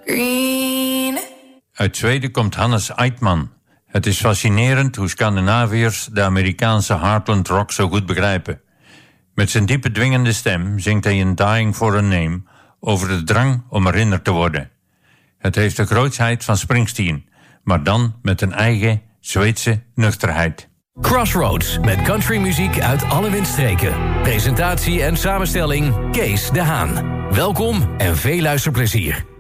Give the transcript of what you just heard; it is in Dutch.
Green. Uit Zweden komt Hannes Eitman. Het is fascinerend hoe Scandinaviërs de Amerikaanse Heartland rock zo goed begrijpen. Met zijn diepe dwingende stem zingt hij in Dying for a Name over de drang om herinnerd te worden. Het heeft de grootsheid van Springsteen, maar dan met een eigen Zweedse nuchterheid. Crossroads met countrymuziek uit alle windstreken. Presentatie en samenstelling Kees de Haan. Welkom en veel luisterplezier.